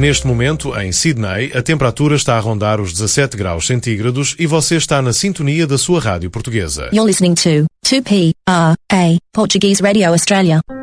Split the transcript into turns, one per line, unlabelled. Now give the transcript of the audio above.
Neste momento, em Sydney, a temperatura está a rondar os 17 graus centígrados e você está na sintonia da sua rádio portuguesa.
You're listening to 2PR, Portuguese Radio Australia.